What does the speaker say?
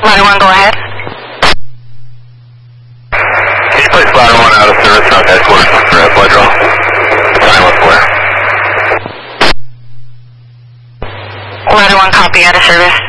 Ladder 1, go ahead. Can you place Ladder 1 out of service on headquarters for a blood draw? Silent flare. Ladder 1, copy, out of service.